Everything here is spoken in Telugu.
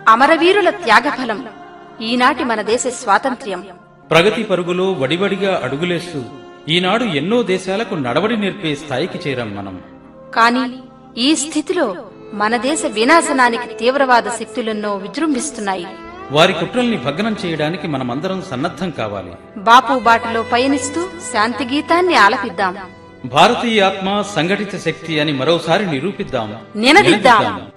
అమరవీరుల త్యాగఫలం ఈనాటి మన దేశ స్వాతంత్ర్యం. ప్రగతి పరుగులో వడివడిగా అడుగులేస్తూ ఈనాడు ఎన్నో దేశాలకు నడవడి నేర్పే స్థాయికి చేరాం మనం. కాని ఈ స్థితిలో మన దేశ వినాశనానికి తీవ్రవాద శక్తులెన్నో విజృంభిస్తున్నాయి. వారి కుట్రల్ని భగ్నం చేయడానికి మనమందరం సన్నద్ధం కావాలి. బాపు బాటలో పయనిస్తూ శాంతి గీతాన్ని ఆలపిద్దాం. భారతీయ ఆత్మ సంఘటిత శక్తి అని మరోసారి నిరూపిద్దాం, నినదిద్దాం.